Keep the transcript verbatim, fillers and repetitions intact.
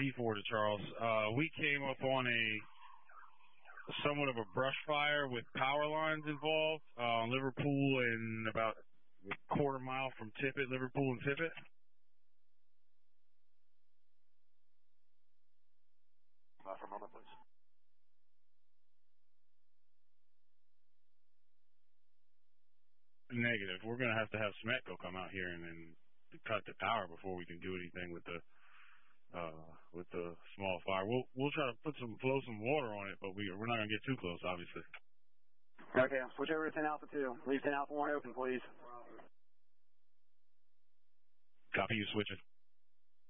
D four to Charles. Uh, we came up on a somewhat of a brush fire with power lines involved uh, on Liverpool and about a quarter mile from Tippett, Liverpool and Tippett. Uh, for a moment, please. Negative. We're going to have to have Smetco come out here and then cut the power before we can do anything with the uh, with the small fire. We'll we'll try to put some flow some water on it, but we we're not going to get too close, obviously. Okay, switch over to ten Alpha two. Leave ten Alpha one open, please. Copy you, switching.